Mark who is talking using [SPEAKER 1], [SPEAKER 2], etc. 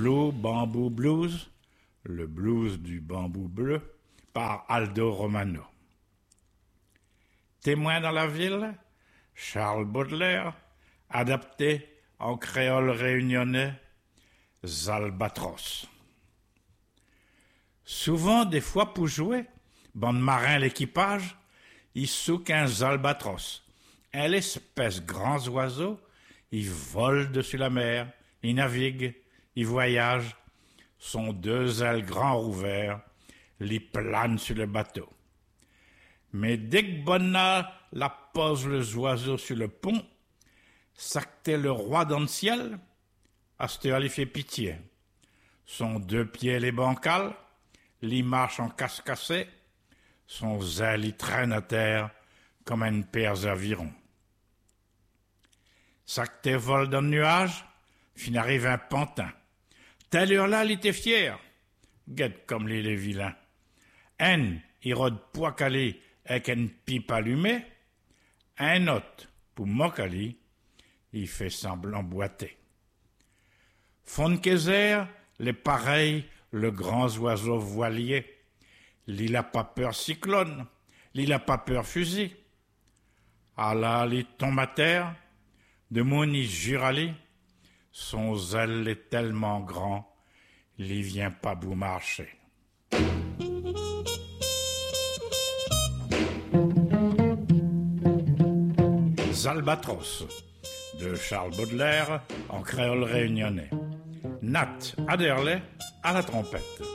[SPEAKER 1] Blue Bamboo Blues, le blues du bambou bleu, par Aldo Romano. Témoin dans la ville, Charles Baudelaire, adapté en créole réunionnais, Zalbatros. Souvent, des fois pour jouer, bande marin l'équipage, il souque un Zalbatros, un espèce grands oiseaux, il vole dessus la mer, il navigue, il voyage, son deux ailes grands ouverts, il plane sur le bateau. Mais dès que Bonna la pose les oiseaux sur le pont, s'actait le roi dans le ciel, à cette heure il fait pitié. Son deux pieds les bancales, il marche en casse-cassé, son zèle il traîne à terre comme une paire d'avirons. S'actait vole dans le nuage, fin arrive un pantin. Telle heure-là, il était fier. Guette comme il est vilain. Un, il rôde poicali avec une pipe allumée. Un autre, pour mocali, il fait semblant boiter. Fonkezer, les pareils, le grand oiseau voilier. Il n'a pas peur cyclone, il n'a pas peur fusil. Ah là, il tombe à terre, de mon il jurali. Son zèle est tellement grand, il vient pas bout marcher. Zalbatros, de Charles Baudelaire, en créole réunionnais. Nat Adderley à la trompette.